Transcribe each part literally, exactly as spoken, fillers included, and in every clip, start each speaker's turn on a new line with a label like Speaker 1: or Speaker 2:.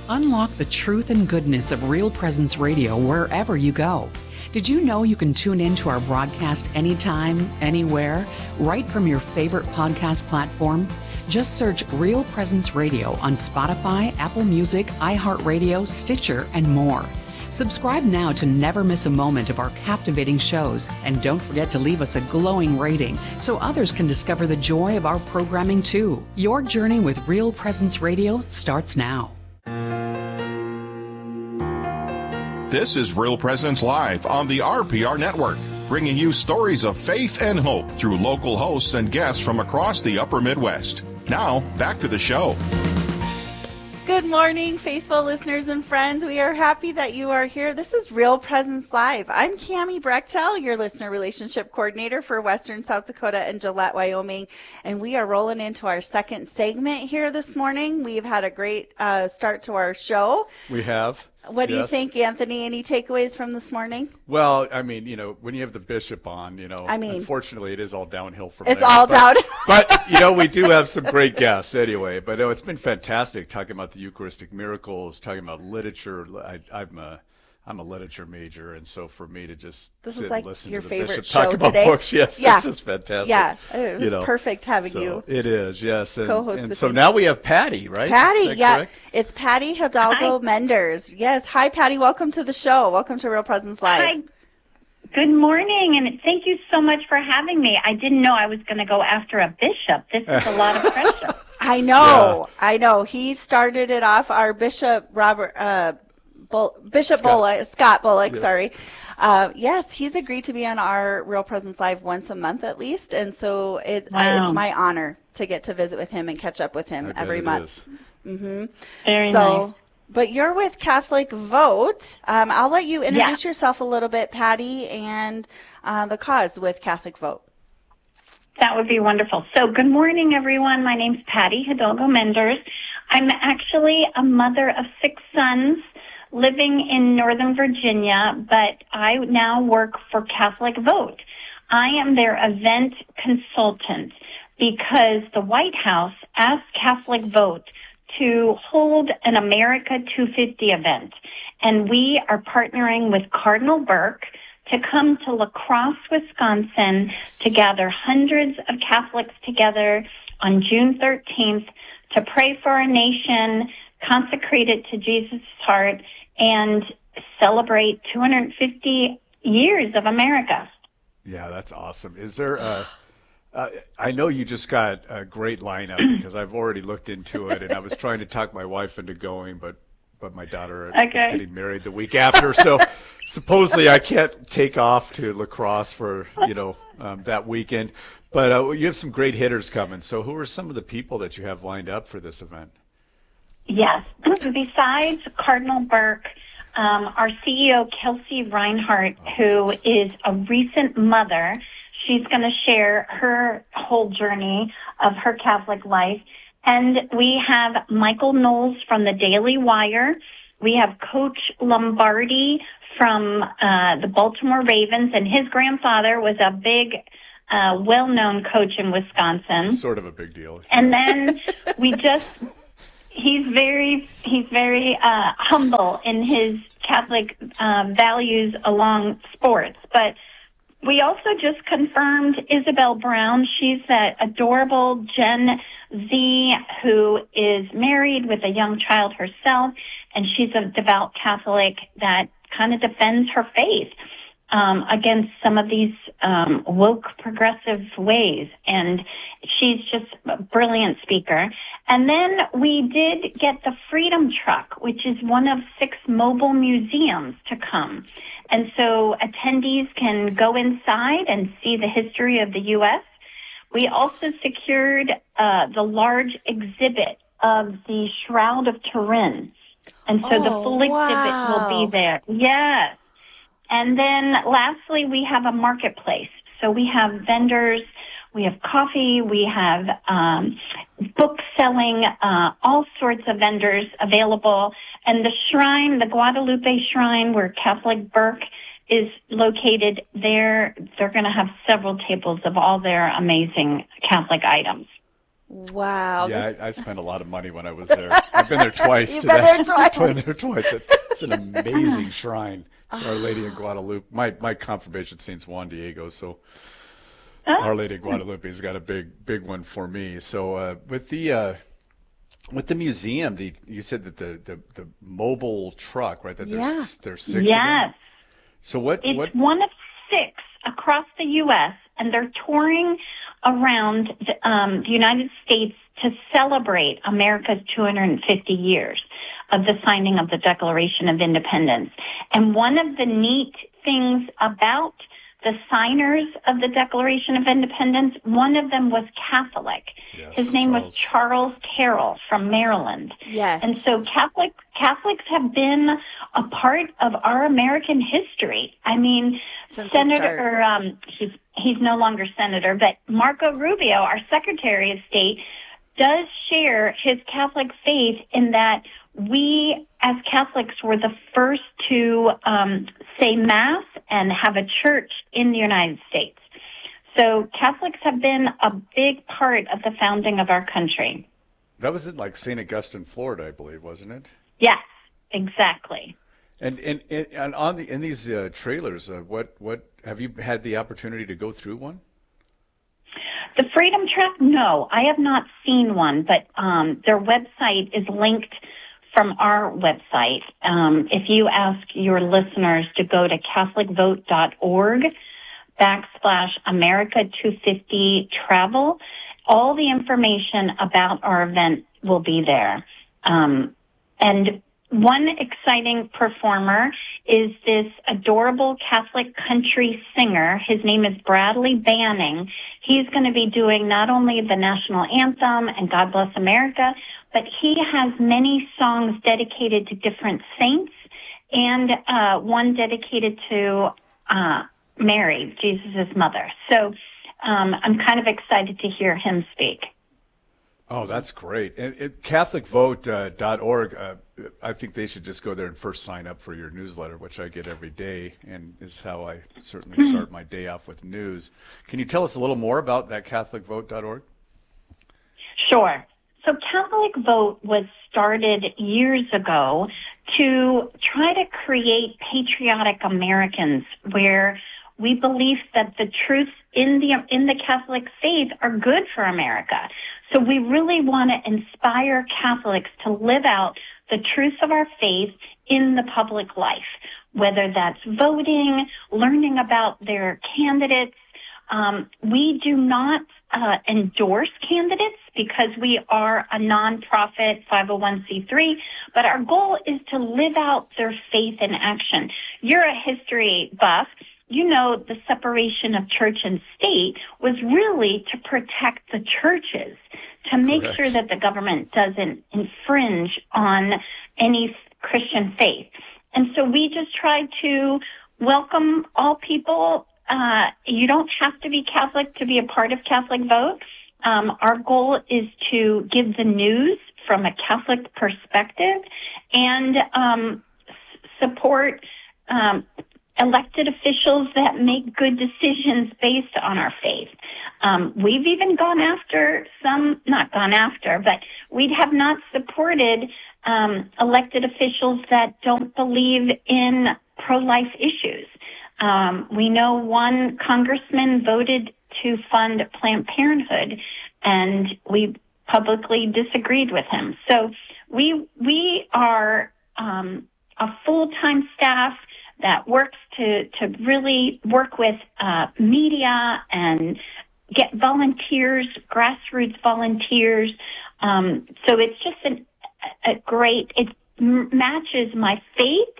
Speaker 1: Unlock the truth and goodness of Real Presence Radio wherever you go. Did you know you can tune in to our broadcast anytime, anywhere, right from your favorite podcast platform? Just search Real Presence Radio on Spotify, Apple Music, iHeartRadio, Stitcher, and more. Subscribe now to never miss a moment of our captivating shows, and don't forget to leave us a glowing rating so others can discover the joy of our programming too. Your journey with Real Presence Radio starts now.
Speaker 2: This is Real Presence Live on the R P R Network, bringing you stories of faith and hope through local hosts and guests from across the upper Midwest. Now, back to the show.
Speaker 3: Good morning, faithful listeners and friends. We are happy that you are here. This is Real Presence Live. I'm Cammie Brechtel, your listener relationship coordinator for Western South Dakota and Gillette, Wyoming. And we are rolling into our second segment here this morning. We've had a great uh, start to our show.
Speaker 4: We have.
Speaker 3: What do
Speaker 4: yes.
Speaker 3: you think, Anthony? Any takeaways from this morning?
Speaker 4: Well, I mean, you know, when you have the bishop on, you know,
Speaker 3: I mean,
Speaker 4: unfortunately, it is all downhill from
Speaker 3: it's
Speaker 4: there.
Speaker 3: It's all
Speaker 4: but,
Speaker 3: down.
Speaker 4: But, you know, we do have some great guests anyway. But no, it's been fantastic talking about the Eucharistic miracles, talking about literature. I, I'm a, I'm a literature major, and so for me to just
Speaker 3: this
Speaker 4: sit
Speaker 3: is like
Speaker 4: and listen
Speaker 3: your
Speaker 4: to the
Speaker 3: favorite
Speaker 4: bishop
Speaker 3: show
Speaker 4: talk about
Speaker 3: today.
Speaker 4: books, yes,
Speaker 3: yeah.
Speaker 4: it's just fantastic.
Speaker 3: Yeah, it was
Speaker 4: you know,
Speaker 3: perfect having
Speaker 4: so
Speaker 3: you.
Speaker 4: It is, yes. And,
Speaker 3: co-host
Speaker 4: and
Speaker 3: with
Speaker 4: so
Speaker 3: me.
Speaker 4: now we have Patty, right?
Speaker 3: Patty, yeah.
Speaker 4: Correct?
Speaker 3: It's Patty Hidalgo hi. Menders. Yes. Hi, Patty. Welcome to the show. Welcome to Real Presence Live.
Speaker 5: Hi. Good morning, and thank you so much for having me. I didn't know I was going to go after a bishop. This is a lot of pressure.
Speaker 3: I know. Yeah. I know. He started it off, our Bishop Robert, uh, Bull, Bishop
Speaker 4: Scott.
Speaker 3: Bullock, Scott Bullock,
Speaker 4: yes.
Speaker 3: sorry. Uh, yes, he's agreed to be on our Real Presence Live once a month at least, and so it,
Speaker 5: wow.
Speaker 3: I, it's my honor to get to visit with him and catch up with him
Speaker 4: I
Speaker 3: every month.
Speaker 5: Mm-hmm. Very
Speaker 3: so,
Speaker 5: nice.
Speaker 3: But you're with Catholic Vote. Um, I'll let you introduce
Speaker 5: yeah.
Speaker 3: yourself a little bit, Patty, and uh, the cause with Catholic Vote.
Speaker 5: That would be wonderful. So good morning, everyone. My name's Patty Hidalgo Menders. I'm actually a mother of six sons living in Northern Virginia, but I now work for Catholic Vote. I am their event consultant because the White House asked Catholic Vote to hold an America two fifty event, and we are partnering with Cardinal Burke to come to La Crosse, Wisconsin, to gather hundreds of Catholics together on June thirteenth to pray for our nation, consecrate it to Jesus' heart, and celebrate two hundred fifty years of America.
Speaker 4: Yeah, that's awesome. Is there a, uh, I know you just got a great lineup because I've already looked into it, and I was trying to talk my wife into going, but but my daughter
Speaker 5: okay.
Speaker 4: is getting married the week after, so supposedly I can't take off to La Crosse for, you know, um, that weekend. But uh, you have some great hitters coming. So who are some of the people that you have lined up for this event?
Speaker 5: Yes. Besides Cardinal Burke, um, our C E O, Kelsey Reinhardt, who is a recent mother, she's going to share her whole journey of her Catholic life. And we have Michael Knowles from the Daily Wire. We have Coach Lombardi from uh, the Baltimore Ravens, and his grandfather was a big, uh, well-known coach in Wisconsin.
Speaker 4: Sort of a big deal.
Speaker 5: And then we just, he's very, he's very uh, humble in his Catholic uh, values along sports. But we also just confirmed Isabel Brown. She's that adorable Gen Z who is married with a young child herself, and she's a devout Catholic that kind of defends her faith um, against some of these um, woke progressive ways. And she's just a brilliant speaker. And then we did get the Freedom Truck, which is one of six mobile museums to come. And so attendees can go inside and see the history of the U S. We also secured uh, the large exhibit of the Shroud of Turin. And so
Speaker 3: oh,
Speaker 5: the full exhibit
Speaker 3: wow.
Speaker 5: will be there. Yes. And then lastly, we have a marketplace. So we have vendors, we have coffee, we have um, book selling, uh, all sorts of vendors available. And the shrine, the Guadalupe Shrine, where Catholic Burke is located there, they're going to have several tables of all their amazing Catholic items.
Speaker 3: Wow.
Speaker 4: Yeah,
Speaker 3: this...
Speaker 4: I, I spent a lot of money when I was there. I've been there twice.
Speaker 3: You've
Speaker 4: to
Speaker 3: been
Speaker 4: that.
Speaker 3: there twice.
Speaker 4: I've been there twice. It's an amazing shrine, Our Lady of Guadalupe. My my confirmation saint's Juan Diego, so
Speaker 5: Oh.
Speaker 4: Our Lady of Guadalupe's got a big big one for me. So uh, with the uh, with the museum, the you said that the the, the mobile truck, right? That
Speaker 3: Yeah.
Speaker 4: there's there's six of
Speaker 5: Yes.
Speaker 4: them. So what
Speaker 5: It's
Speaker 4: what
Speaker 5: one of six across the U S, and they're touring around the, um, the United States to celebrate America's two hundred fifty years of the signing of the Declaration of Independence. And one of the neat things about the signers of the Declaration of Independence, one of them was Catholic.
Speaker 4: Yes,
Speaker 5: His name
Speaker 4: Charles.
Speaker 5: was Charles Carroll from Maryland.
Speaker 3: Yes.
Speaker 5: And so Catholic Catholics have been a part of our American history. I mean,
Speaker 3: Since the
Speaker 5: Senator,
Speaker 3: start.
Speaker 5: or, um, he's, he's no longer senator, but Marco Rubio, our Secretary of State, does share his Catholic faith in that we as Catholics were the first to um, say Mass and have a church in the United States. So Catholics have been a big part of the founding of our country.
Speaker 4: that was in like Saint Augustine, Florida, I believe, wasn't it?
Speaker 5: Yes, exactly.
Speaker 4: And and, and, and on the in these uh, trailers, uh, what what have you had the opportunity to go through one?
Speaker 5: The Freedom Track, no, I have not seen one, but um, their website is linked from our website. Um, if you ask your listeners to go to catholic vote dot org backslash America two fifty travel, all the information about our event will be there. Um, and one exciting performer is this adorable Catholic country singer. His name is Bradley Banning. He's going to be doing not only the national anthem and God Bless America, but he has many songs dedicated to different saints and uh, one dedicated to uh, Mary, Jesus' mother. So um, I'm kind of excited to hear him speak.
Speaker 4: Oh, that's great. And, and catholic vote dot org, uh, I think they should just go there and first sign up for your newsletter, which I get every day, and is how I certainly start my day off with news. Can you tell us a little more about that catholic vote dot org?
Speaker 5: Sure. So Catholic Vote was started years ago to try to create patriotic Americans where we believe that the truths in the in the Catholic faith are good for America. So we really want to inspire Catholics to live out the truths of our faith in the public life, whether that's voting, learning about their candidates. Um, we do not uh, endorse candidates because we are a nonprofit five oh one c three, but our goal is to live out their faith in action. You're a history buff. You know the separation of church and state was really to protect the churches, to make
Speaker 4: Correct.
Speaker 5: sure that the government doesn't infringe on any Christian faith. And so we just tried to welcome all people. Uh, you don't have to be Catholic to be a part of Catholic Vote. Um, our goal is to give the news from a Catholic perspective and um, s- support um, elected officials that make good decisions based on our faith. Um, we've even gone after some, not gone after, but we have not supported um, elected officials that don't believe in pro-life issues. Um, we know one congressman voted to fund Planned Parenthood, and we publicly disagreed with him. So we we are um, a full-time staff that works to, to really work with uh, media and get volunteers, grassroots volunteers. Um, so it's just an, a great, it m- matches my faith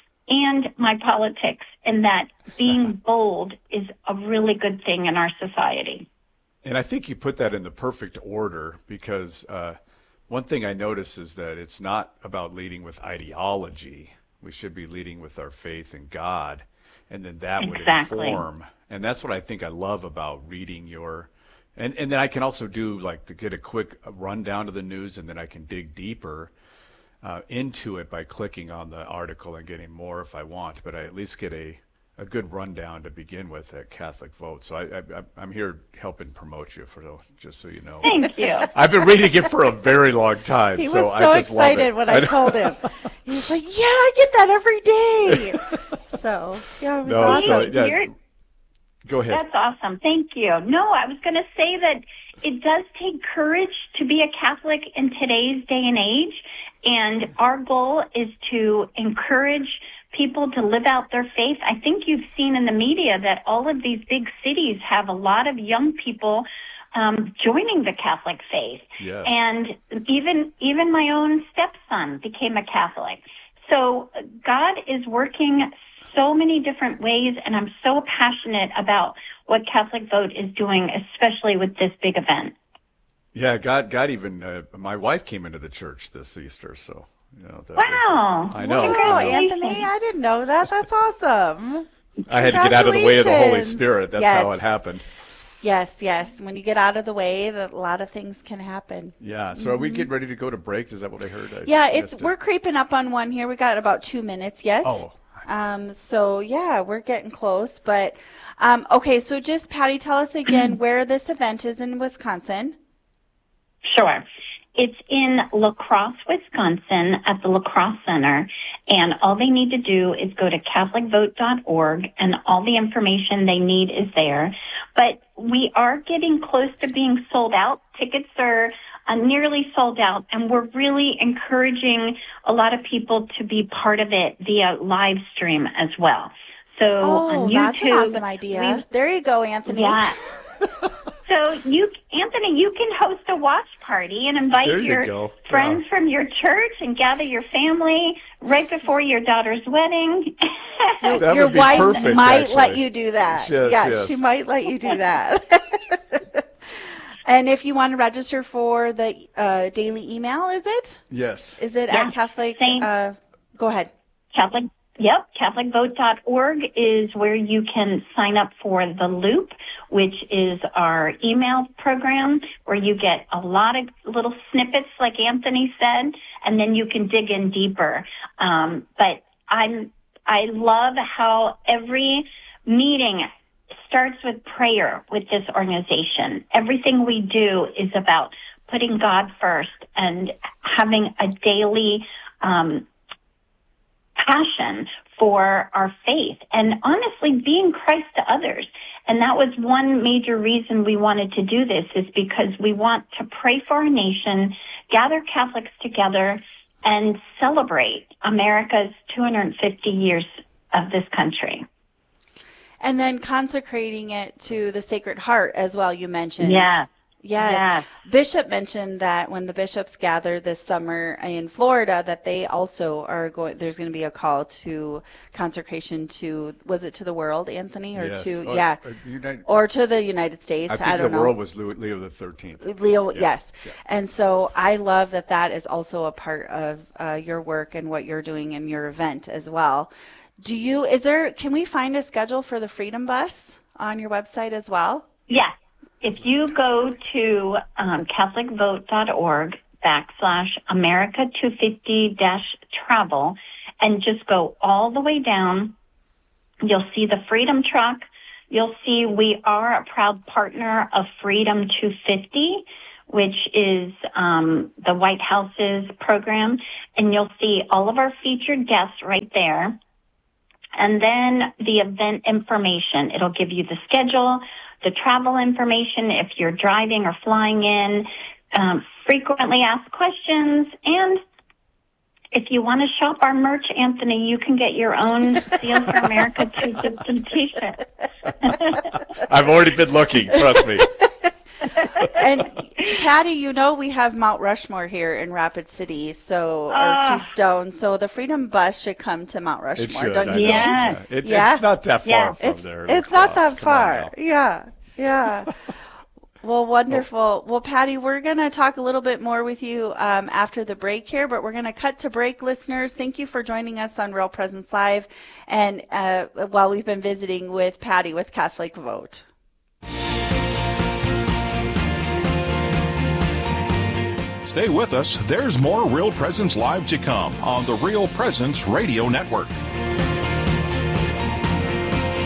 Speaker 5: and my politics in that being bold is a really good thing in our society.
Speaker 4: And I think you put that in the perfect order because uh, one thing I notice is that it's not about leading with ideology. We should be leading with our faith in God, and then that
Speaker 5: Exactly.
Speaker 4: would inform. And that's what I think I love about reading your, and, and then I can also do like to get a quick rundown of the news, and then I can dig deeper uh, into it by clicking on the article and getting more if I want. But I at least get a, a good rundown to begin with at Catholic Vote. So I, I, I'm here helping promote you, for just so you know.
Speaker 5: Thank you.
Speaker 4: I've been reading it for a very long time.
Speaker 3: He
Speaker 4: so
Speaker 3: was so
Speaker 4: I just
Speaker 3: excited
Speaker 4: love it.
Speaker 3: when I, I told him. He was like, "Yeah, I get that every day." So yeah, it was
Speaker 4: no,
Speaker 3: awesome.
Speaker 4: so, yeah,
Speaker 5: You're,
Speaker 4: go ahead.
Speaker 5: That's awesome. Thank you. No, I was going to say that it does take courage to be a Catholic in today's day and age, and our goal is to encourage people to live out their faith. I think you've seen in the media that all of these big cities have a lot of young people um, joining the Catholic faith.
Speaker 4: Yes.
Speaker 5: And even even my own stepson became a Catholic. So God is working so many different ways, and I'm so passionate about what Catholic Vote is doing, especially with this big event.
Speaker 4: Yeah, God, God even, uh, my wife came into the church this Easter, so, you know. That
Speaker 5: Wow.
Speaker 4: was, I know.
Speaker 3: Oh,
Speaker 4: I know.
Speaker 3: Anthony, I didn't know that. That's awesome.
Speaker 4: I had to get out of the way of the Holy
Speaker 3: Congratulations.
Speaker 4: Spirit. That's
Speaker 3: Yes.
Speaker 4: how it happened.
Speaker 3: Yes, yes. When you get out of the way, that a lot of things can happen.
Speaker 4: Yeah, so are we getting ready to go to break? Is that what I heard? I
Speaker 3: Yeah, it's
Speaker 4: missed it.
Speaker 3: we're creeping up on one here. We got about two minutes. Yes.
Speaker 4: Oh.
Speaker 3: Um. So yeah, we're getting close. But um. Okay. So just Patty, tell us again where this event is in Wisconsin.
Speaker 5: Sure. It's in La Crosse, Wisconsin at the La Crosse Center, and all they need to do is go to catholic vote dot org, and all the information they need is there. But we are getting close to being sold out. Tickets are uh, nearly sold out, and we're really encouraging a lot of people to be part of it via live stream as well. So
Speaker 3: Oh,
Speaker 5: on YouTube,
Speaker 3: that's an awesome idea.
Speaker 5: we-
Speaker 3: There you go, Anthony.
Speaker 5: yeah. So you, Anthony, you can host a watch party and invite
Speaker 4: There you
Speaker 5: your
Speaker 4: go.
Speaker 5: friends
Speaker 4: Yeah.
Speaker 5: from your church and gather your family right before your daughter's wedding.
Speaker 4: That
Speaker 3: Your
Speaker 4: would be
Speaker 3: wife
Speaker 4: perfect,
Speaker 3: might
Speaker 4: actually.
Speaker 3: let you do that.
Speaker 4: Yes,
Speaker 3: yeah,
Speaker 4: yes.
Speaker 3: she might let you do that. And if you want to register for the uh, daily email, is it?
Speaker 4: Yes.
Speaker 3: Is it
Speaker 5: Yeah,
Speaker 3: at Catholic?
Speaker 5: same.
Speaker 3: Uh, go ahead.
Speaker 5: Catholic, yep, catholic vote dot org is where you can sign up for the Loop, which is our email program where you get a lot of little snippets, like Anthony said, and then you can dig in deeper. Um, but I'm, I love how every meeting starts with prayer with this organization. Everything we do is about putting God first and having a daily um, passion for our faith and honestly being Christ to others. And that was one major reason we wanted to do this, is because we want to pray for our nation, gather Catholics together, and celebrate America's two hundred fifty years of this country.
Speaker 3: And then consecrating it to the Sacred Heart as well, you mentioned.
Speaker 5: Yes.
Speaker 3: Yes.
Speaker 5: Yes.
Speaker 3: Bishop mentioned that when the bishops gather this summer in Florida, that they also are going, there's going to be a call to consecration to, was it to the world, Anthony? Or
Speaker 4: Yes.
Speaker 3: to,
Speaker 4: Oh,
Speaker 3: yeah.
Speaker 4: uh, United-
Speaker 3: Or to the United States.
Speaker 4: I
Speaker 3: I,
Speaker 4: think
Speaker 3: don't
Speaker 4: the
Speaker 3: know.
Speaker 4: world was Leo, Leo the thirteenth.
Speaker 3: Leo,
Speaker 4: Yeah,
Speaker 3: yes.
Speaker 4: yeah.
Speaker 3: And so I love that that is also a part of uh, your work and what you're doing in your event as well. Do you, is there, can we find a schedule for the Freedom Bus on your website as well?
Speaker 5: Yes. If you go to um, catholic vote dot org backslash America two fifty dash travel and just go all the way down, you'll see the Freedom Truck. You'll see we are a proud partner of Freedom two fifty, which is um, the White House's program. And you'll see all of our featured guests right there. And then the event information. It'll give you the schedule, the travel information if you're driving or flying in, um, frequently asked questions, and if you want to shop our merch, Anthony, you can get your own Seal for America two fifty t-shirt.
Speaker 4: I've already been looking, trust me.
Speaker 3: And Patty, you know we have Mount Rushmore here in Rapid City, so or
Speaker 5: Ah.
Speaker 3: Keystone. So the Freedom Bus should come to Mount
Speaker 4: It
Speaker 3: Rushmore,
Speaker 4: should.
Speaker 3: don't
Speaker 4: I
Speaker 3: you
Speaker 4: know.
Speaker 3: think?
Speaker 5: Yes.
Speaker 4: It,
Speaker 3: Yeah.
Speaker 4: It's not that far
Speaker 5: Yeah.
Speaker 4: from
Speaker 3: It's
Speaker 4: there.
Speaker 3: it's not that
Speaker 4: Come on
Speaker 3: far.
Speaker 4: now.
Speaker 3: Yeah, yeah. Well, wonderful. Well, Patty, we're going to talk a little bit more with you um, after the break here, but we're going to cut to break, listeners. Thank you for joining us on Real Presence Live, and uh, while we've been visiting with Patty with Catholic Vote.
Speaker 2: Stay with us. There's more Real Presence Live to come on the Real Presence Radio Network.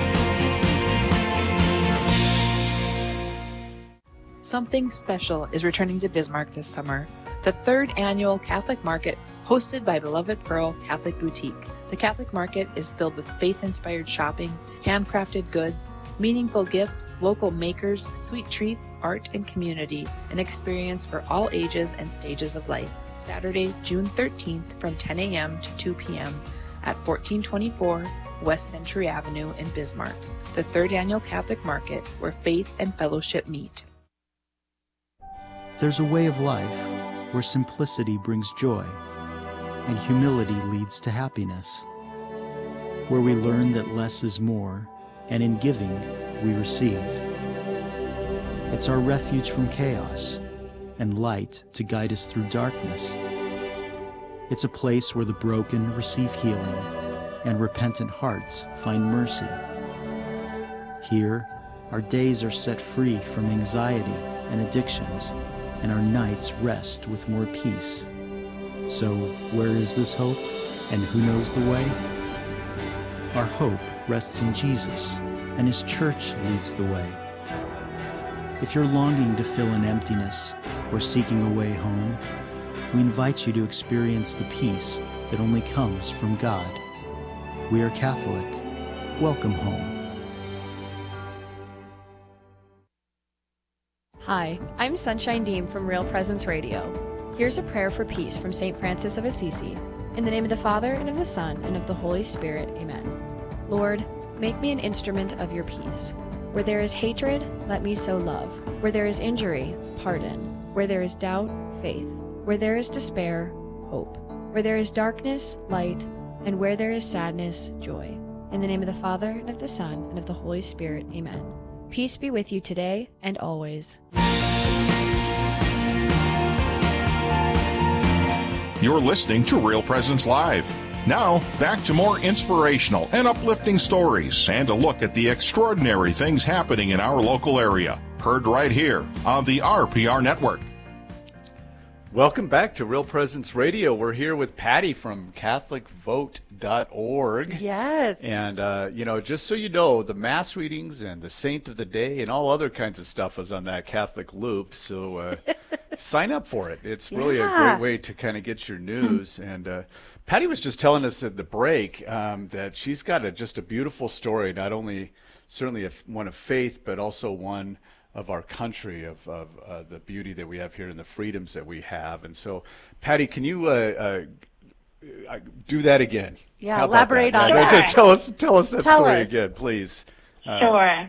Speaker 6: Something special is returning to Bismarck this summer. The third annual Catholic Market, hosted by Beloved Pearl Catholic Boutique. The Catholic Market is filled with faith-inspired shopping, handcrafted goods, meaningful gifts, local makers, sweet treats, art, and community, an experience for all ages and stages of life. Saturday, June thirteenth from ten a.m. to two p.m. at fourteen twenty-four West Century Avenue in Bismarck. The third annual Catholic Market, where faith and fellowship meet.
Speaker 7: There's a way of life where simplicity brings joy and humility leads to happiness, where we learn that less is more, and in giving, we receive. It's our refuge from chaos and light to guide us through darkness. It's a place where the broken receive healing and repentant hearts find mercy. Here, our days are set free from anxiety and addictions, and our nights rest with more peace. So, where is this hope, and who knows the way? Our hope rests in Jesus, and His church leads the way. If you're longing to fill an emptiness or seeking a way home, we invite you to experience the peace that only comes from God. We are Catholic. Welcome home.
Speaker 8: Hi, I'm Sunshine Deem from Real Presence Radio. Here's a prayer for peace from Saint Francis of Assisi. In the name of the Father, and of the Son, and of the Holy Spirit, amen. Lord, make me an instrument of your peace. Where there is hatred, let me sow love. Where there is injury, pardon. Where there is doubt, faith. Where there is despair, hope. Where there is darkness, light. And where there is sadness, joy. In the name of the Father, and of the Son, and of the Holy Spirit, amen. Peace be with you today and always.
Speaker 2: You're listening to Real Presence Live. Now, back to more inspirational and uplifting stories and a look at the extraordinary things happening in our local area. Heard right here on the R P R Network.
Speaker 4: Welcome back to Real Presence Radio. We're here with Patty from Catholic Vote dot org.
Speaker 3: Yes.
Speaker 4: And, uh, you know, just so you know, the Mass readings and the Saint of the Day and all other kinds of stuff is on that Catholic Loop. So uh, sign up for it. It's really yeah. a great way to kind of get your news. And uh, Patty was just telling us at the break um, that she's got a, just a beautiful story, not only certainly a, one of faith, but also one of our country, of, of uh, the beauty that we have here and the freedoms that we have. And so, Patty, can you uh, uh, do that again?
Speaker 3: Yeah, elaborate on
Speaker 4: that.
Speaker 3: that.
Speaker 4: Tell us, tell us that
Speaker 3: tell
Speaker 4: story
Speaker 3: us.
Speaker 4: again, please. Uh,
Speaker 5: sure.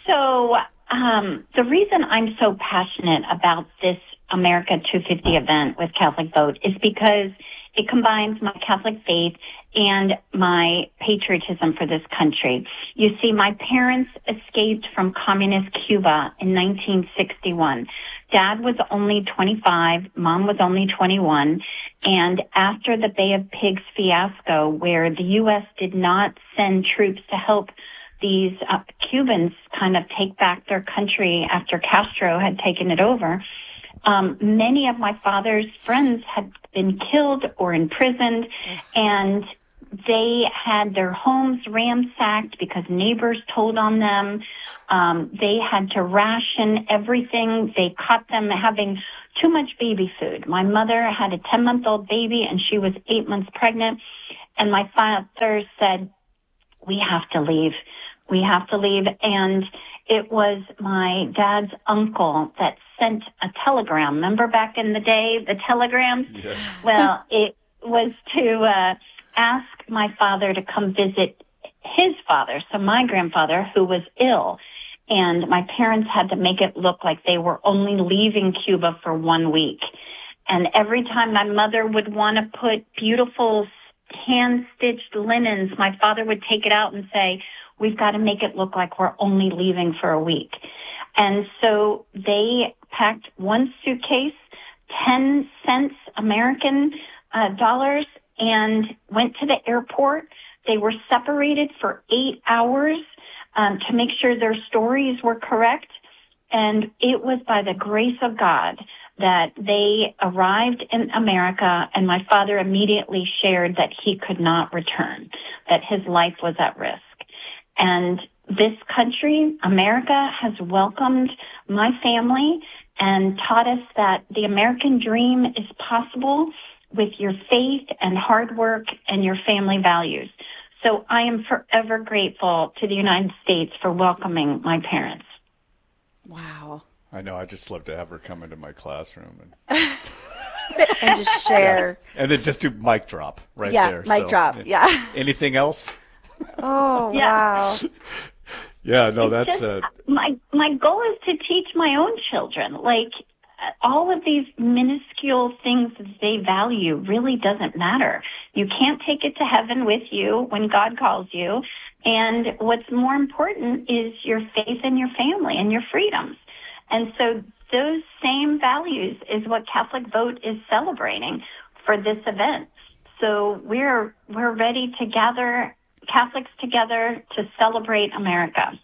Speaker 5: So um, the reason I'm so passionate about this America two fifty event with Catholic Vote is because it combines my Catholic faith and my patriotism for this country. You see, my parents escaped from communist Cuba in nineteen sixty-one. Dad was only twenty-five, Mom was only twenty-one, and after the Bay of Pigs fiasco, where the U S did not send troops to help these uh, Cubans kind of take back their country after Castro had taken it over, Um, many of my father's friends had been killed or imprisoned, and they had their homes ransacked because neighbors told on them. Um, they had to ration everything. They caught them having too much baby food. My mother had a ten-month-old baby, and she was eight months pregnant, and my father said, we have to leave. We have to leave. And it was my dad's uncle that sent a telegram. Remember back in the day, the telegrams?
Speaker 4: Yes.
Speaker 5: Well, it was to uh, ask my father to come visit his father, so my grandfather, who was ill. And my parents had to make it look like they were only leaving Cuba for one week. And every time my mother would want to put beautiful hand-stitched linens, my father would take it out and say, we've got to make it look like we're only leaving for a week. And so they packed one suitcase, ten cents American uh, dollars, and went to the airport. They were separated for eight hours um, to make sure their stories were correct. And it was by the grace of God that they arrived in America, and my father immediately shared that he could not return, that his life was at risk. And this country, America, has welcomed my family and taught us that the American dream is possible with your faith and hard work and your family values. So I am forever grateful to the United States for welcoming my parents.
Speaker 3: Wow.
Speaker 4: I know. I just love to have her come into my classroom and
Speaker 3: and just share.
Speaker 4: And then just do mic drop right
Speaker 3: yeah,
Speaker 4: there.
Speaker 3: Mic
Speaker 4: so,
Speaker 3: drop. Yeah.
Speaker 4: Anything else?
Speaker 3: Oh,
Speaker 5: yeah.
Speaker 3: wow.
Speaker 4: Yeah, no,
Speaker 5: It's
Speaker 4: that's
Speaker 5: just,
Speaker 4: uh,
Speaker 5: my my goal is to teach my own children, like, all of these minuscule things that they value really doesn't matter. You can't take it to heaven with you when God calls you. And what's more important is your faith and your family and your freedoms. And so those same values is what Catholic Vote is celebrating for this event. So we're we're ready to gather Catholics together to celebrate America.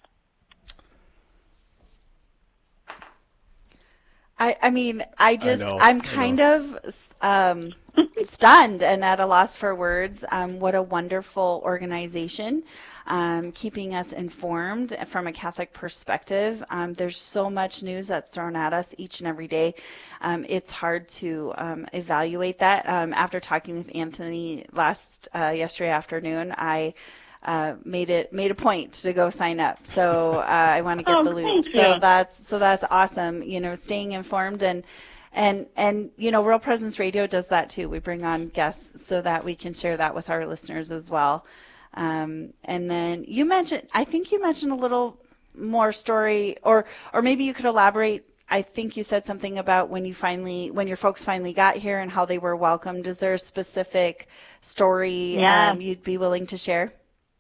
Speaker 3: I, I mean, I just,
Speaker 4: I know,
Speaker 3: I'm
Speaker 4: I
Speaker 3: kind
Speaker 4: know.
Speaker 3: of um, stunned and at a loss for words. Um, what a wonderful organization, um, keeping us informed from a Catholic perspective. Um, there's so much news that's thrown at us each and every day. Um, it's hard to um, evaluate that. Um, after talking with Anthony last uh, yesterday afternoon, I Uh, made it made a point to go sign up. So uh, I want to get
Speaker 5: Oh,
Speaker 3: the loop.
Speaker 5: thank
Speaker 3: So
Speaker 5: you.
Speaker 3: that's so that's awesome. You know, staying informed and and and you know, Real Presence Radio does that too. We bring on guests so that we can share that with our listeners as well. Um, and then you mentioned, I think you mentioned a little more story, or or maybe you could elaborate. I think you said something about when you finally, when your folks finally got here and how they were welcomed. Is there a specific story
Speaker 5: Yeah.
Speaker 3: um, you'd be willing to share?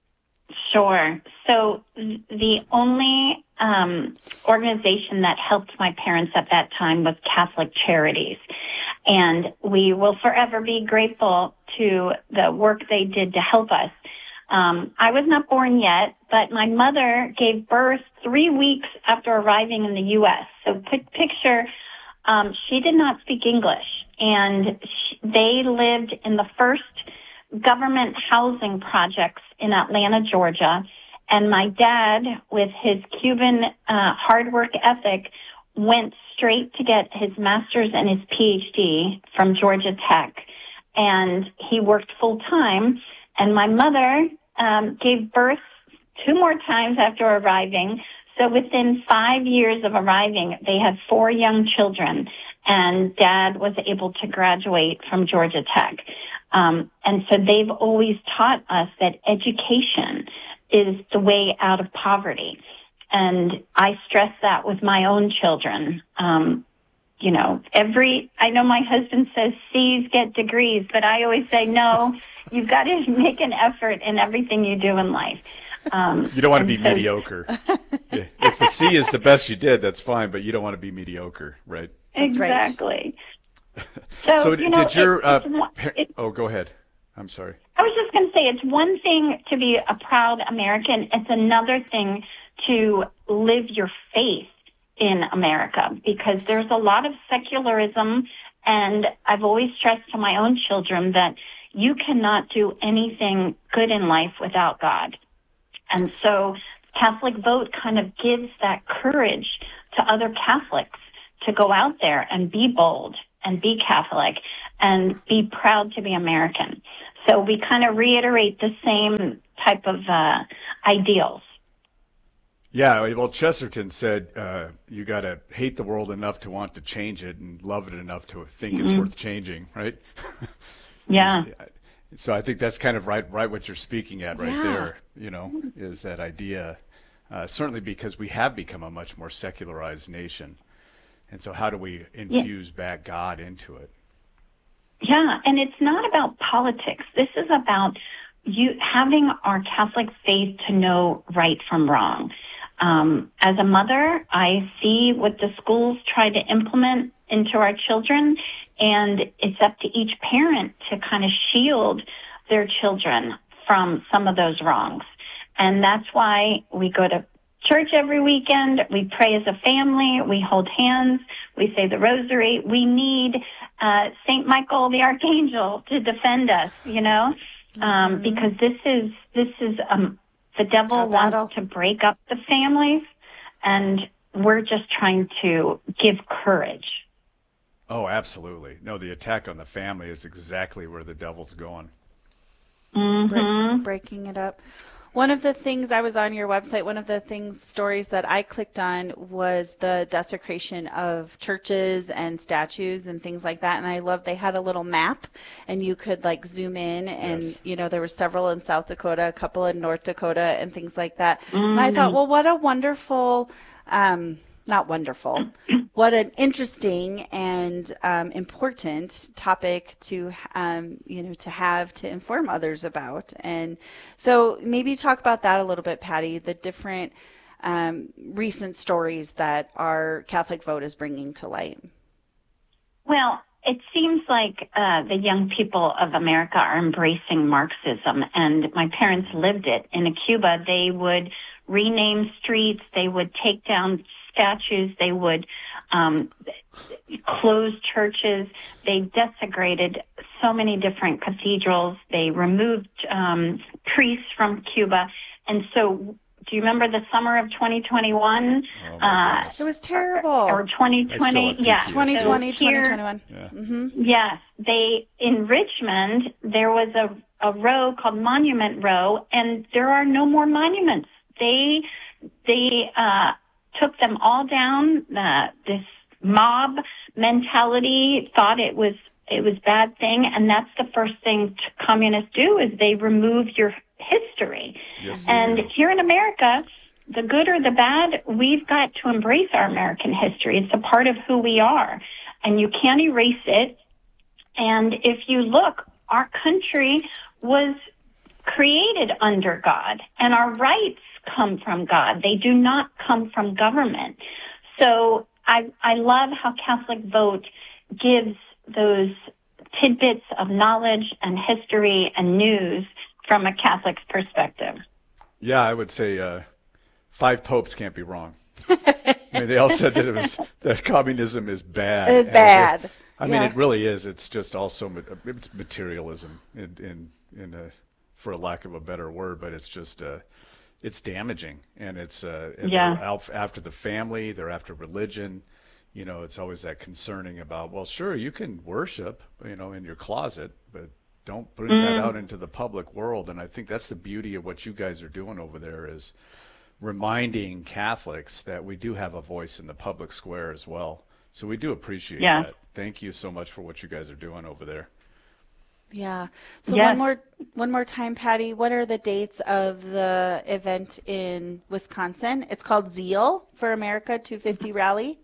Speaker 5: Sure. So th- the only um, organization that helped my parents at that time was Catholic Charities. And we will forever be grateful to the work they did to help us. Um, I was not born yet, but my mother gave birth three weeks after arriving in the U S. So pic- picture, um, she did not speak English, and sh- they lived in the first government housing projects in Atlanta, Georgia. And my dad, with his Cuban uh, hard work ethic, went straight to get his master's and his P H D from Georgia Tech. And he worked full time. And my mother um, gave birth two more times after arriving. So within five years of arriving, they had four young children, and Dad was able to graduate from Georgia Tech. Um, and so they've always taught us that education is the way out of poverty. And I stress that with my own children. Um, you know, every, I know my husband says C's get degrees, but I always say, no, you've got to make an effort in everything you do in life. Um,
Speaker 4: You don't want to be
Speaker 5: so,
Speaker 4: mediocre. If the C is the best you did, that's fine, but you don't want to be mediocre, right?
Speaker 5: Exactly. So,
Speaker 4: So
Speaker 5: you know,
Speaker 4: did your,
Speaker 5: it,
Speaker 4: uh,
Speaker 5: it's one-
Speaker 4: par-
Speaker 5: it,
Speaker 4: oh, go ahead. I'm sorry.
Speaker 5: I was just going to say, it's one thing to be a proud American. It's another thing to live your faith in America, because there's a lot of secularism, and I've always stressed to my own children that you cannot do anything good in life without God. And so Catholic Vote kind of gives that courage to other Catholics to go out there and be bold and be Catholic and be proud to be American. So we kind of reiterate the same type of uh, ideals.
Speaker 4: Yeah, well, Chesterton said uh, you got to hate the world enough to want to change it and love it enough to think mm-hmm. it's worth changing, right?
Speaker 5: Yeah.
Speaker 4: So I think that's kind of right, right what you're speaking at right
Speaker 3: Yeah.
Speaker 4: there, you know, is that idea, uh, certainly because we have become a much more secularized nation. And so how do we infuse yeah. back God into it?
Speaker 5: Yeah, and it's not about politics. This is about you having our Catholic faith to know right from wrong. Um, as a mother, I see what the schools try to implement into our children, and it's up to each parent to kind of shield their children from some of those wrongs. And that's why we go to church every weekend. We pray as a family. We hold hands. We say the rosary. We need uh, Saint Michael the Archangel to defend us, you know, um, mm-hmm. because this is this is um, the devil wants to break up the families, and we're just trying to give courage.
Speaker 4: Oh, absolutely. No, the attack on the family is exactly where the devil's going.
Speaker 5: Mm-hmm.
Speaker 3: Break, breaking it up. One of the things, I was on your website, one of the things, stories that I clicked on was the desecration of churches and statues and things like that. And I love, they had a little map and you could like zoom in and,
Speaker 4: Yes.
Speaker 3: you know, there were several in South Dakota, a couple in North Dakota and things like that.
Speaker 5: Mm-hmm.
Speaker 3: And I thought, well, what a wonderful, um, not wonderful, what an interesting and um, important topic to, um, you know, to have to inform others about. And so maybe talk about that a little bit, Patty, the different um, recent stories that our Catholic Vote is bringing to light.
Speaker 5: Well, it seems like uh, the young people of America are embracing Marxism, and my parents lived it. In Cuba, they would rename streets, they would take down statues, they would um, close churches, they desecrated so many different cathedrals, they removed um, priests from Cuba. And so, do you remember the summer of twenty twenty-one?
Speaker 4: Oh,
Speaker 5: uh,
Speaker 3: It was terrible.
Speaker 5: or twenty twenty, yeah.
Speaker 3: twenty twenty,
Speaker 5: So here-
Speaker 3: twenty twenty-one.
Speaker 4: Yeah.
Speaker 3: Mm-hmm.
Speaker 5: Yes, they in Richmond there was a a row called Monument Row, and there are no more monuments. They they uh, took them all down. Uh, this mob mentality thought it was it was a bad thing, and that's the first thing communists do is they remove your history.
Speaker 4: Yes, they
Speaker 5: and
Speaker 4: do.
Speaker 5: here in America, the good or the bad, we've got to embrace our American history. It's a part of who we are, and you can't erase it. And if you look, our country was created under God, and our rights come from God. They do not come from government. So I, I love how Catholic Vote gives those tidbits of knowledge and history and news from a Catholic's perspective.
Speaker 4: Yeah, I would say uh, five popes can't be wrong. I mean, they all said that it was that communism is bad.
Speaker 3: It's
Speaker 4: And
Speaker 3: bad.
Speaker 4: it- I mean,
Speaker 3: Yeah.
Speaker 4: it really is. It's just also ma- it's materialism, in in, in a, for a lack of a better word, but it's just uh, it's damaging, and it's uh, and
Speaker 5: Yeah.
Speaker 4: they're out after the family, they're after religion. You know, it's always that concerning about. Well, sure, you can worship, you know, in your closet, but don't bring
Speaker 5: Mm.
Speaker 4: that out into the public world. And I think that's the beauty of what you guys are doing over there is reminding Catholics that we do have a voice in the public square as well. So we do appreciate
Speaker 5: Yeah.
Speaker 4: that. Thank you so much for what you guys are doing over there.
Speaker 3: Yeah. So
Speaker 5: Yes.
Speaker 3: one more one more time, Patty, what are the dates of the event in Wisconsin? It's called Zeal for America two fifty Rally.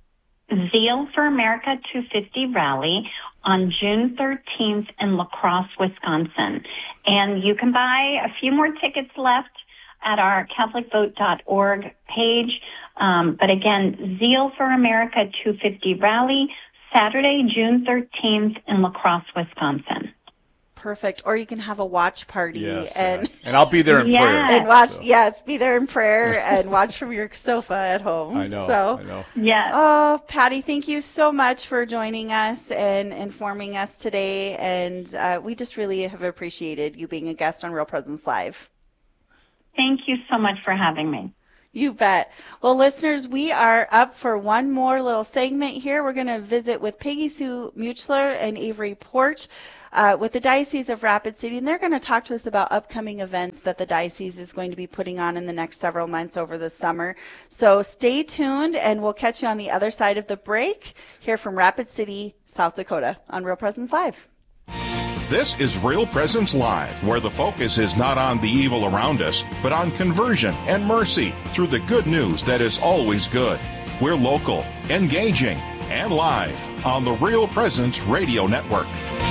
Speaker 5: Zeal for America two fifty rally on June thirteenth in La Crosse, Wisconsin. And you can buy a few more tickets left at our Catholic Vote dot org page. Um, but again, Zeal for America two fifty rally, Saturday, June thirteenth in La Crosse, Wisconsin.
Speaker 3: Perfect. Or you can have a watch party
Speaker 4: Yes,
Speaker 3: and
Speaker 4: uh, and I'll be there in
Speaker 5: Yeah.
Speaker 4: prayer.
Speaker 3: and watch.
Speaker 4: so.
Speaker 3: Yes, be there in prayer and watch from your sofa at home.
Speaker 4: I know.
Speaker 3: So.
Speaker 4: I know.
Speaker 5: Yes.
Speaker 3: Oh, Patty, thank you so much for joining us and informing us today. And uh, we just really have appreciated you being a guest on Real Presence Live.
Speaker 5: Thank you so much for having me.
Speaker 3: You bet. Well, listeners, we are up for one more little segment here. We're going to visit with Peggy Sue Muchler and Avery Porch uh, with the Diocese of Rapid City, and they're going to talk to us about upcoming events that the diocese is going to be putting on in the next several months over the summer. So stay tuned, and we'll catch you on the other side of the break here from Rapid City, South Dakota on Real Presence Live.
Speaker 2: This is Real Presence Live, where the focus is not on the evil around us, but on conversion and mercy through the good news that is always good. We're local, engaging, and live on the Real Presence Radio Network.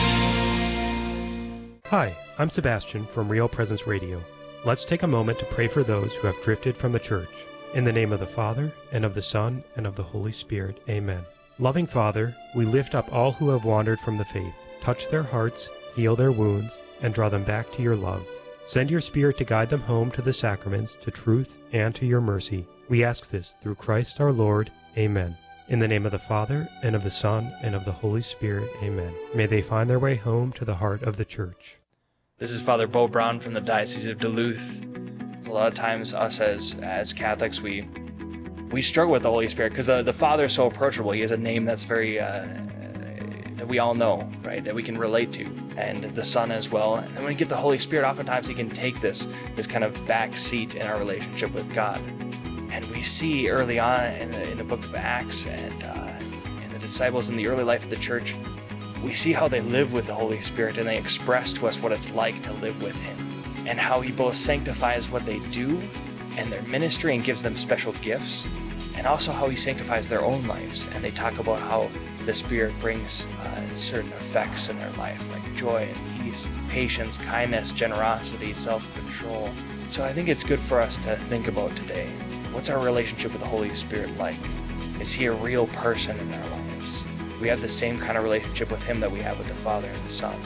Speaker 9: Hi, I'm Sebastian from Real Presence Radio. Let's take a moment to pray for those who have drifted from the church. In the name of the Father, and of the Son, and of the Holy Spirit. Amen. Loving Father, we lift up all who have wandered from the faith. Touch their hearts, heal their wounds, and draw them back to your love. Send your Spirit to guide them home to the sacraments, to truth, and to your mercy. We ask this through Christ our Lord. Amen. In the name of the Father, and of the Son, and of the Holy Spirit. Amen. May they find their way home to the heart of the Church.
Speaker 10: This is Father Bo Brown from the Diocese of Duluth. A lot of times us as as Catholics, we we struggle with the Holy Spirit because the, the Father is so approachable. He has a name that's very, uh, that we all know, right, that we can relate to, and the Son as well. And when we get the Holy Spirit, oftentimes he can take this, this kind of back seat in our relationship with God. And we see early on in the, in the book of Acts and uh, in the disciples in the early life of the church, we see how they live with the Holy Spirit, and they express to us what it's like to live with him, and how he both sanctifies what they do and their ministry and gives them special gifts, and also how he sanctifies their own lives. And they talk about how the Spirit brings uh, certain effects in their life, like joy and peace, patience, kindness, generosity, self-control. So I think it's good for us to think about today. What's our relationship with the Holy Spirit like? Is he a real person in our lives? We have the same kind of relationship with him that we have with the Father and the Son.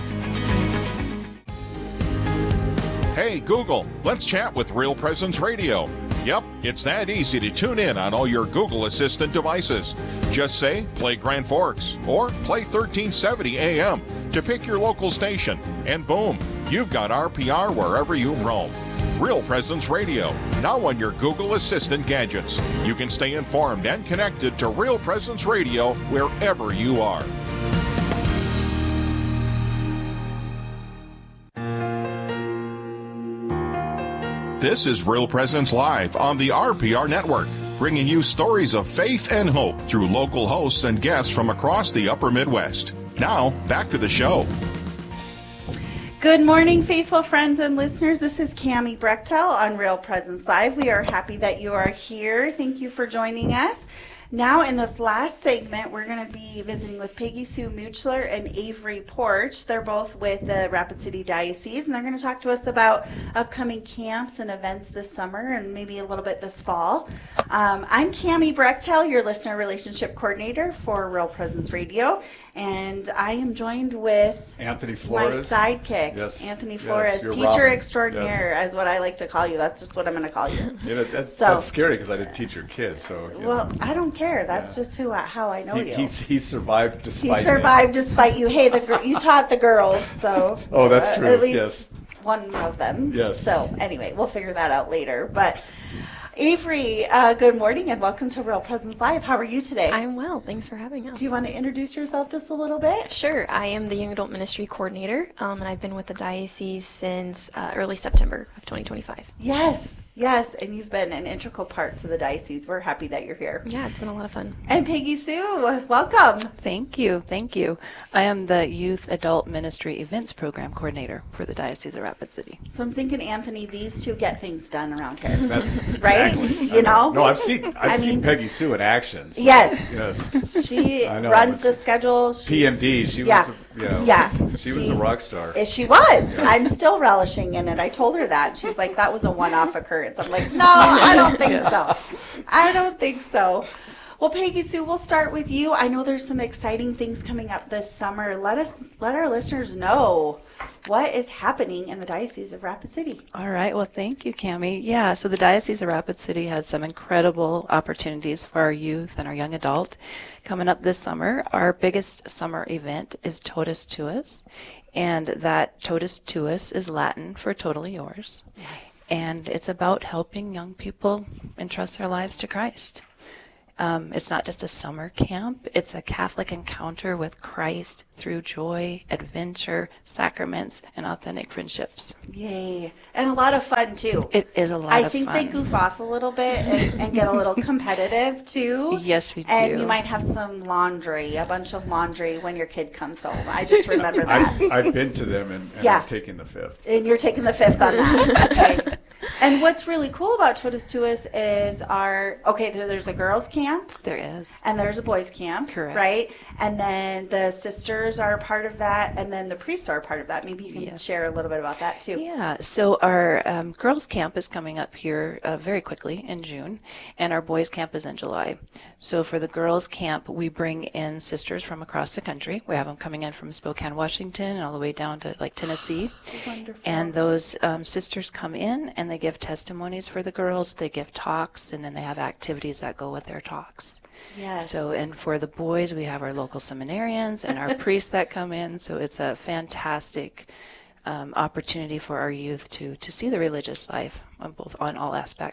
Speaker 2: Hey, Google, let's chat with Real Presence Radio. Yep, it's that easy to tune in on all your Google Assistant devices. Just say, play Grand Forks, or play thirteen seventy A M to pick your local station, and boom, you've got R P R wherever you roam. Real Presence Radio, now on your Google Assistant gadgets. You can stay informed and connected to Real Presence Radio wherever you are. This is Real Presence Live on the R P R Network, bringing you stories of faith and hope through local hosts and guests from across the upper Midwest. Now, back to the show.
Speaker 3: Good morning, faithful friends and listeners. This is Cami Brechtel on Real Presence Live. We are happy that you are here. Thank you for joining us. Now, in this last segment, we're going to be visiting with Peggy Sue Muchler and Avery Porch. They're both with the Rapid City Diocese, and they're going to talk to us about upcoming camps and events this summer and maybe a little bit this fall. Um, I'm Cami Brechtel, your listener relationship coordinator for Real Presence Radio, and I am joined with
Speaker 4: Anthony Flores,
Speaker 3: my sidekick,
Speaker 4: yes.
Speaker 3: Anthony Flores,
Speaker 4: yes,
Speaker 3: teacher
Speaker 4: Robin.
Speaker 3: extraordinaire,
Speaker 4: yes.
Speaker 3: is what I like to call you. That's just what I'm going to call you.
Speaker 4: Yeah, that's,
Speaker 3: so,
Speaker 4: that's scary because I didn't teach your kids. So you
Speaker 3: well,
Speaker 4: know.
Speaker 3: I don't care. That's yeah. just who I, how I know
Speaker 4: he,
Speaker 3: you.
Speaker 4: He, he survived despite
Speaker 3: He survived
Speaker 4: me.
Speaker 3: despite you. Hey, the you taught the girls, so
Speaker 4: oh, that's
Speaker 3: uh,
Speaker 4: true.
Speaker 3: At least
Speaker 4: yes.
Speaker 3: one of them.
Speaker 4: Yes.
Speaker 3: So anyway, we'll figure that out later. But Avery, uh, good morning and welcome to Real Presence Live. How are you today?
Speaker 11: I'm well. Thanks for having us.
Speaker 3: Do you want to introduce yourself just a little bit?
Speaker 11: Sure. I am the Young Adult Ministry Coordinator, um, and I've been with the diocese since uh, early September of twenty twenty-five.
Speaker 3: Yes, yes, and you've been an integral part to the diocese. We're happy that you're here.
Speaker 11: Yeah, it's been a lot of fun.
Speaker 3: And Peggy Sue, welcome.
Speaker 12: Thank you, thank you. I am the Youth Adult Ministry Events Program Coordinator for the Diocese of Rapid City.
Speaker 3: So I'm thinking, Anthony, these two get things done around here.
Speaker 4: That's
Speaker 3: right?
Speaker 4: Exactly.
Speaker 3: You know?
Speaker 4: No, I've seen I've
Speaker 3: I
Speaker 4: seen
Speaker 3: mean,
Speaker 4: Peggy Sue in action. So,
Speaker 3: yes.
Speaker 4: yes.
Speaker 3: She
Speaker 4: I know.
Speaker 3: runs the schedule. She's,
Speaker 4: P M D. She
Speaker 3: yeah.
Speaker 4: was. You know,
Speaker 3: yeah.
Speaker 4: She,
Speaker 3: she
Speaker 4: was a rock star.
Speaker 3: She was.
Speaker 4: Yes.
Speaker 3: I'm still relishing in it. I told her that. She's like, that was a one-off occurrence. I'm like, no, I don't think so. I don't think so. Well, Peggy Sue, we'll start with you. I know there's some exciting things coming up this summer. Let us, let our listeners know what is happening in the Diocese of Rapid City.
Speaker 12: All right. Well, thank you, Cami. Yeah, so the Diocese of Rapid City has some incredible opportunities for our youth and our young adult coming up this summer. Our biggest summer event is Totus Tuus, and that Totus Tuus is Latin for totally yours.
Speaker 3: Yes.
Speaker 12: And it's about helping young people entrust their lives to Christ. Um, it's not just a summer camp. It's a Catholic encounter with Christ through joy, adventure, sacraments, and authentic friendships.
Speaker 3: Yay. And a lot of fun, too.
Speaker 12: It is a lot
Speaker 3: I
Speaker 12: of
Speaker 3: think
Speaker 12: fun.
Speaker 3: they goof off a little bit and, and get a little competitive, too.
Speaker 12: Yes, we do.
Speaker 3: And you might have some laundry, a bunch of laundry when your kid comes home. I just remember that.
Speaker 4: I've, I've been to them, and, and
Speaker 3: yeah.
Speaker 4: I'm taking the fifth.
Speaker 3: And you're taking the fifth on that. Okay. And what's really cool about Totus Tuus is our, okay, there, there's a girls' camp.
Speaker 12: There is.
Speaker 3: And there's a boys' camp.
Speaker 12: Correct.
Speaker 3: Right? And then the sisters are a part of that, and then the priests are a part of that. Maybe you can
Speaker 12: Yes.
Speaker 3: share a little bit about that, too.
Speaker 12: Yeah, so our um, girls' camp is coming up here uh, very quickly in June, and our boys' camp is in July. So for the girls' camp, we bring in sisters from across the country. We have them coming in from Spokane, Washington, and all the way down to like Tennessee.
Speaker 3: Wonderful.
Speaker 12: And those um, sisters come in, and they give testimonies for the girls. They give talks, and then they have activities that go with their talks.
Speaker 3: Yes.
Speaker 12: So, and for the boys, we have our local seminarians and our priests that come in. So it's a fantastic um, opportunity for our youth to, to see the religious life on both on all aspects.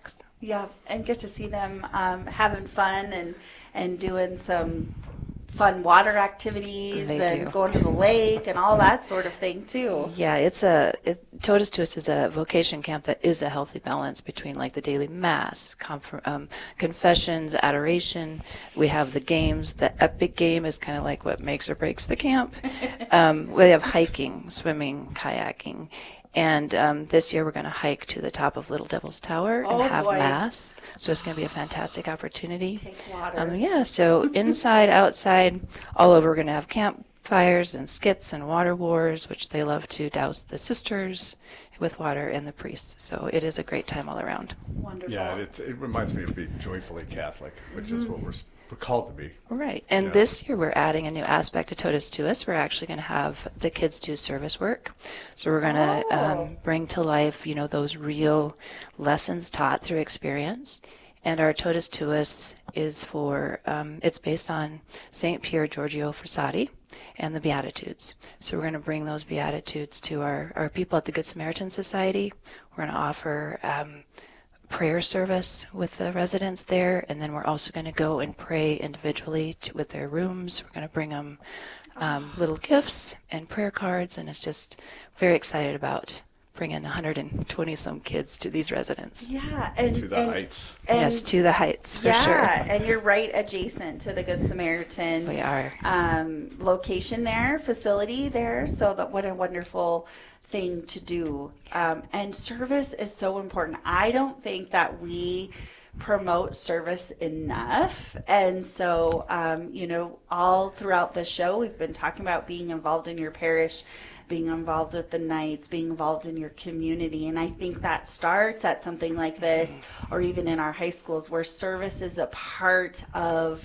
Speaker 3: Yeah, and get to see them um, having fun and and doing some fun water activities
Speaker 12: They
Speaker 3: and
Speaker 12: do.
Speaker 3: going to the lake and all that sort of thing too.
Speaker 12: Yeah, it's a it, Totus Tuus is a vocation camp that is a healthy balance between like the daily mass, conf- um, confessions, adoration. We have the games. The epic game is kind of like what makes or breaks the camp. um, we have hiking, swimming, kayaking. And um, this year we're going to hike to the top of Little Devil's Tower
Speaker 3: Oh,
Speaker 12: and have
Speaker 3: boy.
Speaker 12: mass. So it's going to be a fantastic opportunity.
Speaker 3: Take water.
Speaker 12: Um, yeah, so inside, outside, all over, we're going to have campfires and skits and water wars, which they love to douse the sisters with water and the priests. So it is a great time all around.
Speaker 3: Wonderful.
Speaker 4: Yeah, it's, it reminds me of being joyfully Catholic, which is what we're, we're called to be.
Speaker 12: Right. And
Speaker 4: Yeah.
Speaker 12: this year we're adding a new aspect to Totus Tuus. We're actually going to have the kids do service work. So we're going to
Speaker 3: Oh.
Speaker 12: um, bring to life, you know, those real lessons taught through experience. And our Totus Tuus is for, um, it's based on Saint Pier Giorgio Frassati and the Beatitudes. So we're going to bring those Beatitudes to our, our people at the Good Samaritan Society. We're going to offer um, prayer service with the residents there, and then we're also going to go and pray individually to, with their rooms. We're going to bring them um, little gifts and prayer cards, and it's just very excited about bringing one hundred twenty some kids to these residents.
Speaker 3: Yeah, and
Speaker 4: To the
Speaker 3: and,
Speaker 4: heights.
Speaker 3: and-
Speaker 12: Yes, to the heights, for
Speaker 3: yeah,
Speaker 12: sure.
Speaker 3: and you're right adjacent to the Good Samaritan.
Speaker 12: We are.
Speaker 3: Um, location there, facility there. So that what a wonderful thing to do. Um, and service is so important. I don't think that we promote service enough. And so, um, you know, all throughout the show, we've been talking about being involved in your parish, being involved with the Knights, being involved in your community. And I think that starts at something like this, or even in our high schools, where service is a part of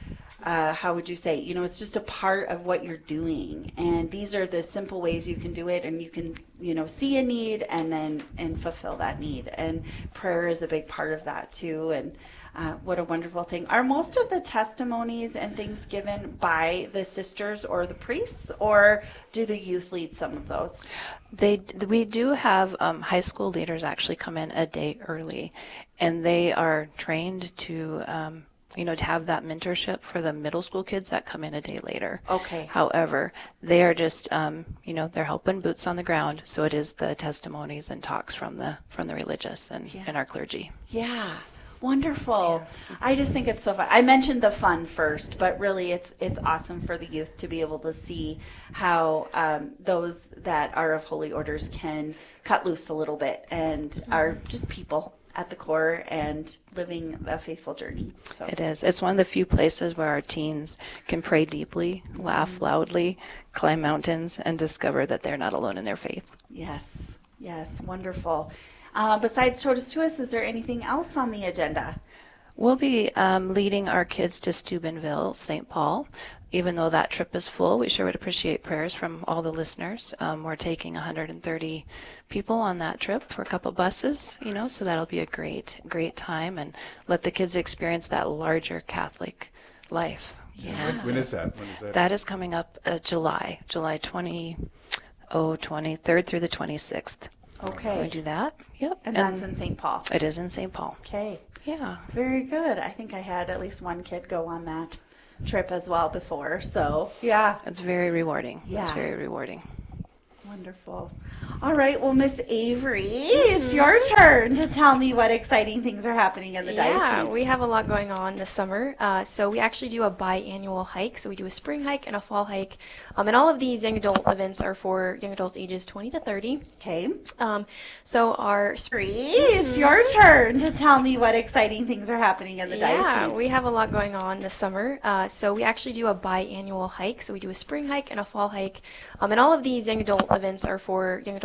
Speaker 3: uh, how would you say, you know, it's just a part of what you're doing. And these are the simple ways you can do it, and you can, you know, see a need and then and fulfill that need. And prayer is a big part of that too. And uh, what a wonderful thing. Are most of the testimonies and things given by the sisters or the priests, or do the youth lead some of those?
Speaker 12: They, we do have um, high school leaders actually come in a day early, and they are trained to, um, you know, to have that mentorship for the middle school kids that come in a day later.
Speaker 3: Okay.
Speaker 12: However, they are just, um, you know, they're helping boots on the ground. So it is the testimonies and talks from the from the religious and,
Speaker 3: Yeah.
Speaker 12: and our clergy.
Speaker 3: Yeah. Wonderful. I just think it's so fun. I mentioned the fun first, but really it's it's awesome for the youth to be able to see how um, those that are of holy orders can cut loose a little bit and are just people at the core and living a faithful journey. So
Speaker 12: It is. It's one of the few places where our teens can pray deeply, laugh loudly, climb mountains, and discover that they're not alone in their faith.
Speaker 3: yes, yes, wonderful. Uh, besides Totus Tuus, is there anything else on the agenda?
Speaker 12: We'll be um, leading our kids to Steubenville, Saint Paul. Even though that trip is full, we sure would appreciate prayers from all the listeners. Um, we're taking one hundred thirty people on that trip for a couple buses, you know, so that'll be a great, great time, and let the kids experience that larger Catholic life. You know,
Speaker 4: When,
Speaker 12: so
Speaker 4: when is that? When is that?
Speaker 12: that is coming up uh, July, July twenty, oh, twenty-third through the twenty-sixth.
Speaker 3: Okay.
Speaker 12: We do that. Yep.
Speaker 3: And that's in Saint Paul.
Speaker 12: It is in Saint Paul.
Speaker 3: Okay.
Speaker 12: Yeah.
Speaker 3: Very good. I think I had at least one kid go on that trip as well before. So, yeah.
Speaker 12: It's very rewarding. It's
Speaker 3: Yeah.
Speaker 12: very rewarding.
Speaker 3: Wonderful. All right. Well, Miss Avery, it's your turn to tell me what exciting things are happening in the
Speaker 11: Yeah,
Speaker 3: diocese.
Speaker 11: we have a lot going on this summer. Uh, so we actually do a biannual hike. So we do a spring hike and a fall hike. Um, and all of these young adult events are for young adults ages twenty to thirty.
Speaker 3: Okay.
Speaker 11: Um, so our
Speaker 3: Avery, it's your turn to tell me what exciting things are happening in the
Speaker 11: Yeah,
Speaker 3: diocese.
Speaker 11: we have a lot going on this summer. Uh, so we actually do a biannual hike. So we do a spring hike and a fall hike. Um, and all of these young adult events are for young